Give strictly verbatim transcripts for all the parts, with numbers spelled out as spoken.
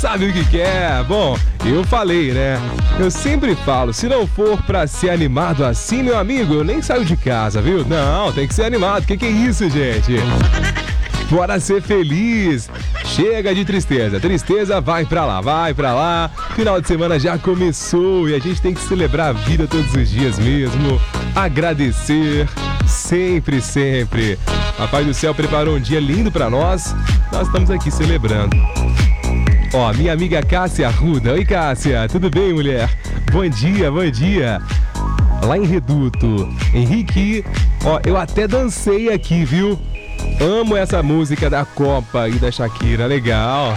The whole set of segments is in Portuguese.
sabe o que quer? Bom, eu falei, né? Eu sempre falo, se não for pra ser animado assim, meu amigo, eu nem saio de casa, viu? Não, tem que ser animado. Que que é isso, gente? Bora ser feliz. Chega de tristeza. Tristeza vai pra lá, vai pra lá. Final de semana já começou e a gente tem que celebrar a vida todos os dias mesmo. Agradecer sempre, sempre. Papai do Céu preparou um dia lindo pra nós. Nós estamos aqui celebrando. Ó, minha amiga Cássia Arruda. Oi, Cássia. Tudo bem, mulher? Bom dia, bom dia. Lá em Reduto. Henrique, ó, eu até dancei aqui, viu? Amo essa música da Copa e da Shakira. Legal.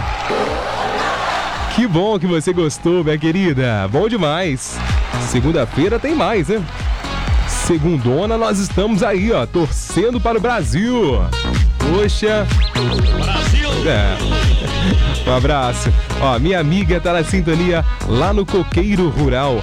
Que bom que você gostou, minha querida. Bom demais. Segunda-feira tem mais, né? Segundona, nós estamos aí, ó, torcendo para o Brasil. Poxa. Brasil! É. Um abraço. Ó, minha amiga tá na sintonia lá no Coqueiro Rural.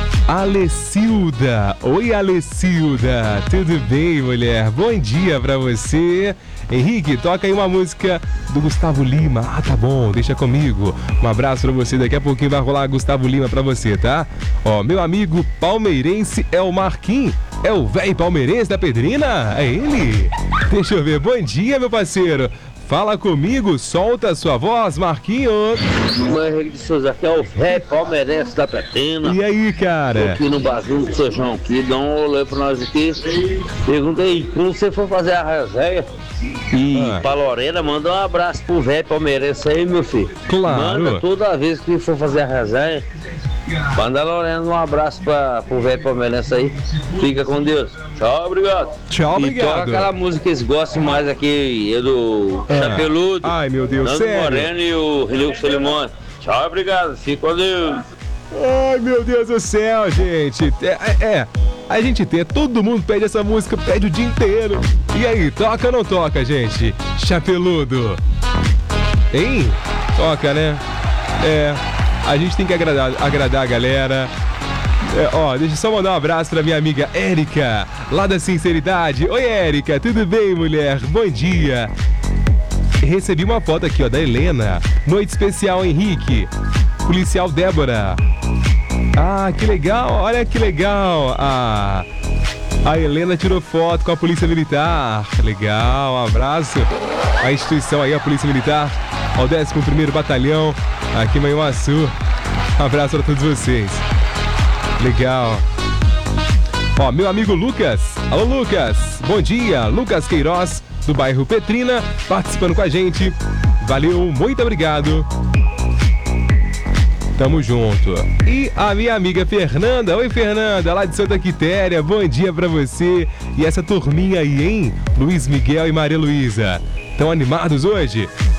Alecilda. Oi, Alecilda. Tudo bem, mulher? Bom dia pra você. Henrique, toca aí uma música do Gustavo Lima. Ah, tá bom, deixa comigo. Um abraço pra você. Daqui a pouquinho vai rolar Gustavo Lima pra você, tá? Ó, meu amigo palmeirense é o Marquinhos. É o velho palmeirense da Pedrina? É ele? Deixa eu ver. Bom dia, meu parceiro. Fala comigo, solta a sua voz, Marquinhos. Mãe Henrique de Souza, aqui é o velho palmeirense da Pedrina. E aí, cara? Tô aqui no barzinho do seu João aqui, dá um olê pra nós aqui. Pergunta aí, quando você for fazer a resenha e ah. pra Lorena, manda um abraço pro velho palmeirense aí, meu filho. Claro. Manda toda vez que for fazer a resenha. Manda a Lorena um abraço pra, pro velho palmeirense aí. Fica com Deus. Tchau, obrigado. Tchau, obrigado. E toca aquela música que eles gostam mais aqui, é do é. Chapeludo. Ai, meu Deus, Nando sério? Moreno e o Rileu Solimões. Tchau, obrigado. Fica com Deus. Ai, meu Deus do céu, gente. É, é, a gente tem, todo mundo pede essa música, pede o dia inteiro. E aí, toca ou não toca, gente? Chapeludo. Hein? Toca, né? É... A gente tem que agradar, agradar a galera. É, ó, deixa eu só mandar um abraço pra minha amiga Érica, lá da Sinceridade. Oi, Érica, tudo bem, mulher? Bom dia. Recebi uma foto aqui, ó, da Helena. Noite especial, Henrique. Policial Débora. Ah, que legal, olha que legal. Ah, a Helena tirou foto com a Polícia Militar. Legal, um abraço. A instituição aí, a Polícia Militar, ao décimo primeiro Batalhão, aqui em Manhuaçu. Um abraço para todos vocês. Legal. Ó, meu amigo Lucas. Alô, Lucas. Bom dia. Lucas Queiroz, do bairro Petrina, participando com a gente. Valeu, muito obrigado. Tamo junto. E a minha amiga Fernanda. Oi, Fernanda, lá de Santa Quitéria. Bom dia pra você. E essa turminha aí, hein? Luiz Miguel e Maria Luísa. Tão animados hoje?